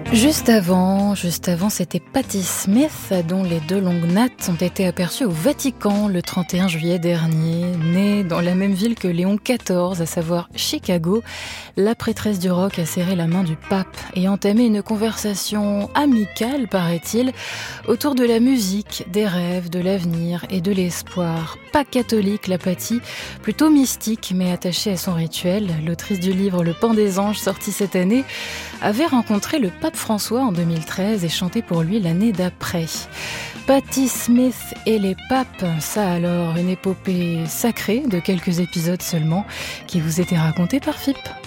Juste avant, c'était Patti Smith, dont les deux longues nattes ont été aperçues au Vatican le 31 juillet dernier. Née dans la même ville que Léon XIV, à savoir Chicago, la prêtresse du rock a serré la main du pape et entamé une conversation amicale, paraît-il, autour de la musique, des rêves, de l'avenir et de l'espoir. Pas catholique, la Patti, plutôt mystique, mais attachée à son rituel. L'autrice du livre Le Pan des Anges, sorti cette année, avait rencontré le pape François en 2013 et chanté pour lui l'année d'après. Patti Smith et les papes, ça alors, une épopée sacrée de quelques épisodes seulement qui vous était racontée par Philippe.